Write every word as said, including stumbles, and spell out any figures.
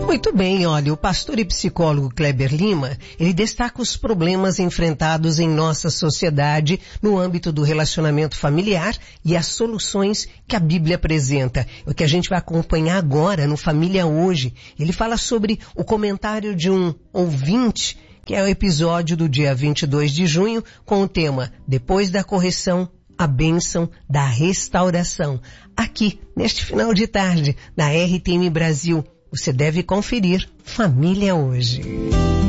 Muito bem, olha, o pastor e psicólogo Kleber Lima, ele destaca os problemas enfrentados em nossa sociedade no âmbito do relacionamento familiar e as soluções que a Bíblia apresenta. O que a gente vai acompanhar agora no Família Hoje. Ele fala sobre o comentário de um ouvinte, que é o episódio do dia vinte e dois de junho, com o tema Depois da Correção, a bênção da restauração. Aqui, neste final de tarde, na R T M Brasil, você deve conferir Família Hoje.